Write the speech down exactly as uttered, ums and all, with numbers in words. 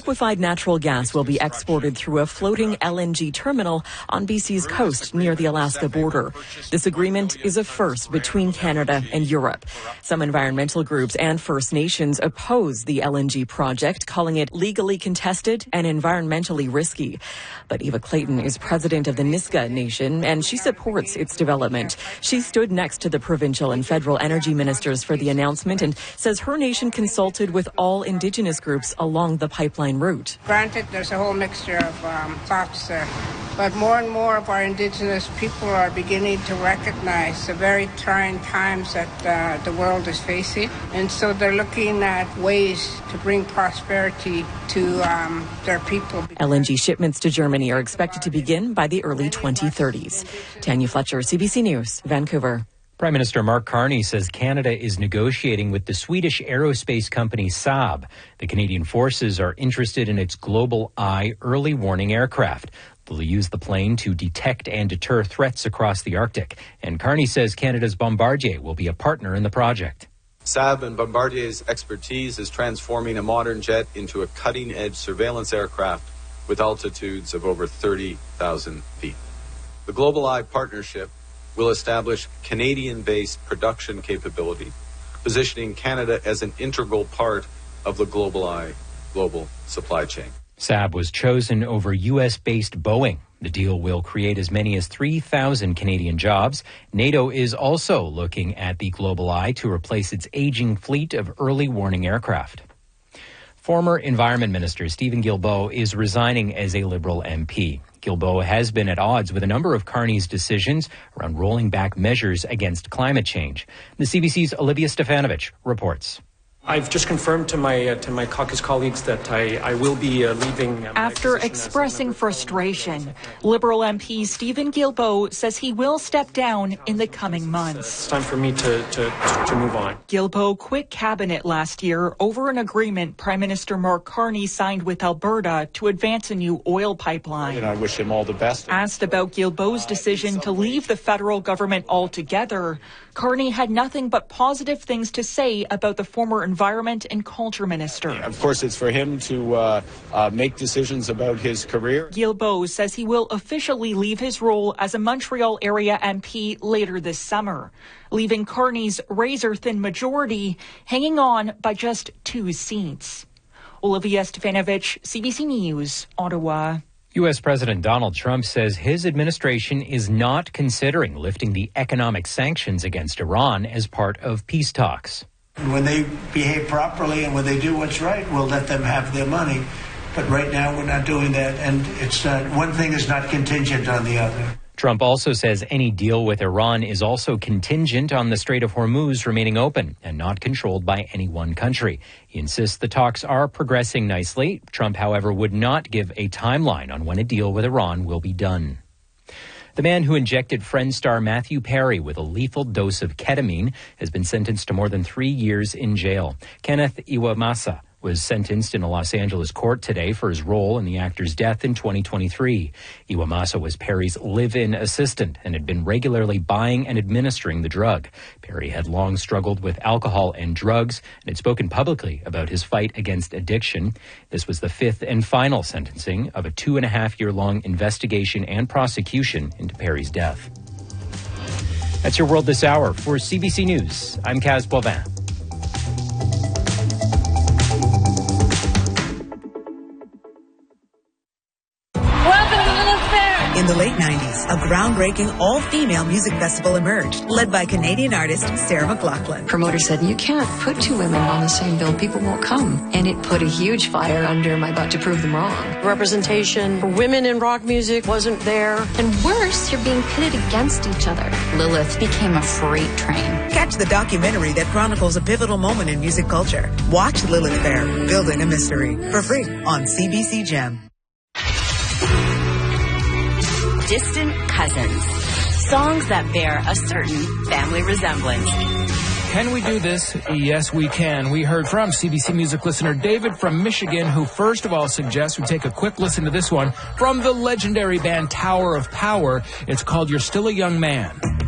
liquefied natural gas will be exported through a floating L N G terminal on B C's coast near the Alaska border. This agreement is a first between Canada and Europe. Some environmental groups and First Nations oppose the L N G project, calling it legally contested and environmentally risky. But Eva Clayton is president of the Nisga'a Nation, and she supports its development. She stood next to the provincial and federal energy ministers for the announcement and says her nation consulted with all Indigenous groups along the pipeline route. Granted, there's a whole mixture of um, thoughts there, but more and more of our Indigenous people are beginning to recognize the very trying times that uh, the world is facing, and so they're looking at ways to bring prosperity to um, their people. L N G shipments to Germany are expected to begin by the early twenty thirties. Tanya Fletcher, C B C News, Vancouver. Prime Minister Mark Carney says Canada is negotiating with the Swedish aerospace company Saab. The Canadian forces are interested in its Global Eye early warning aircraft. They'll use the plane to detect and deter threats across the Arctic. And Carney says Canada's Bombardier will be a partner in the project. Saab and Bombardier's expertise is transforming a modern jet into a cutting-edge surveillance aircraft with altitudes of over thirty thousand feet. The Global Eye partnership will establish Canadian-based production capability, positioning Canada as an integral part of the Global Eye global supply chain. Saab was chosen over U S-based Boeing. The deal will create as many as three thousand Canadian jobs. NATO is also looking at the Global Eye to replace its aging fleet of early warning aircraft. Former Environment Minister Steven Guilbeault is resigning as a Liberal M P. Guilbeault has been at odds with a number of Carney's decisions around rolling back measures against climate change. The C B C's Olivia Stefanovich reports. I've just confirmed to my uh, to my caucus colleagues that I, I will be uh, leaving. Uh, After expressing frustration, Liberal M P Steven Guilbeault says he will step down in the coming months. It's time for me to, to, to move on. Guilbeault quit cabinet last year over an agreement Prime Minister Mark Carney signed with Alberta to advance a new oil pipeline. And I wish him all the best. Asked about Guilbeault's decision to leave the federal government altogether, Carney had nothing but positive things to say about the former Environment and Culture Minister. Of course, it's for him to uh, uh, make decisions about his career. Guilbeault says he will officially leave his role as a Montreal area M P later this summer, leaving Carney's razor-thin majority hanging on by just two seats. Olivia Stefanovich, C B C News, Ottawa. U S. President Donald Trump says his administration is not considering lifting the economic sanctions against Iran as part of peace talks. When they behave properly and when they do what's right, we'll let them have their money. But right now, we're not doing that. And it's uh, one thing is not contingent on the other. Trump also says any deal with Iran is also contingent on the Strait of Hormuz remaining open and not controlled by any one country. He insists the talks are progressing nicely. Trump, however, would not give a timeline on when a deal with Iran will be done. The man who injected Friends star Matthew Perry with a lethal dose of ketamine has been sentenced to more than three years in jail. Kenneth Iwamasa was sentenced in a Los Angeles court today for his role in the actor's death in twenty twenty-three. Iwamasa was Perry's live-in assistant and had been regularly buying and administering the drug. Perry had long struggled with alcohol and drugs and had spoken publicly about his fight against addiction. This was the fifth and final sentencing of a two and a half year long investigation and prosecution into Perry's death. That's your World This Hour. For C B C News, I'm Kaz Boivin. In the late nineties, a groundbreaking all-female music festival emerged, led by Canadian artist Sarah McLachlan. Promoter said, you can't put two women on the same bill. People won't come. And it put a huge fire under my butt to prove them wrong. Representation for women in rock music wasn't there. And worse, you're being pitted against each other. Lilith became a freight train. Catch the documentary that chronicles a pivotal moment in music culture. Watch Lilith Fair, Building a Mystery, for free on C B C Gem. Distant cousins. Songs that bear a certain family resemblance. Can we do this? Yes, we can. We heard from C B C Music listener David from Michigan, who first of all suggests we take a quick listen to this one from the legendary band Tower of Power. It's called You're Still a Young Man.